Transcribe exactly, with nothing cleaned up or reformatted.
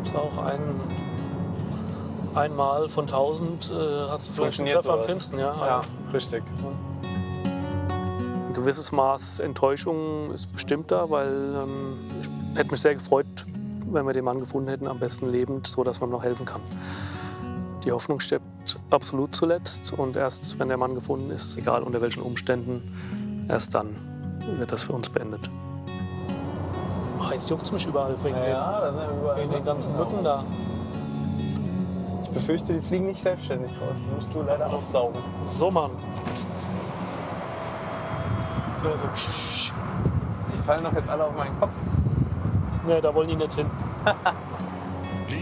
es auch ein, einmal von tausend äh, hast du vielleicht einen Funktioniert Treffer am sowas. Pfingsten. Ja, Ja, richtig. Ein gewisses Maß Enttäuschung ist bestimmt da, weil ähm, ich hätte mich sehr gefreut, wenn wir den Mann gefunden hätten, am besten lebend, so dass man noch helfen kann. Die Hoffnung stirbt absolut zuletzt und erst wenn der Mann gefunden ist, egal unter welchen Umständen, erst dann wird das für uns beendet. Oh, jetzt juckt es mich überall wegen, Ja, ja, da sind ja den, überall wegen den ganzen Mücken da. Ich befürchte, die fliegen nicht selbstständig raus. Die musst du leider aufsaugen. So, Mann. So, so. Die fallen doch jetzt alle auf meinen Kopf. Ne, da wollen die nicht hin.